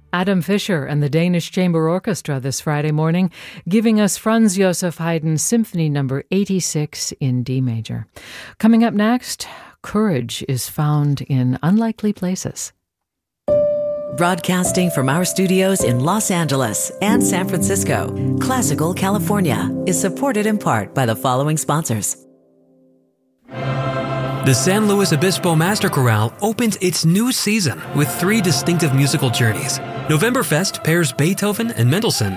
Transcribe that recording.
Adam Fischer and the Danish Chamber Orchestra this Friday morning, giving us Franz Joseph Haydn's Symphony No. 86 in D major. Coming up next, courage is found in unlikely places. Broadcasting from our studios in Los Angeles and San Francisco, Classical California is supported in part by the following sponsors. The San Luis Obispo Master Chorale opens its new season with 3 distinctive musical journeys. Novemberfest pairs Beethoven and Mendelssohn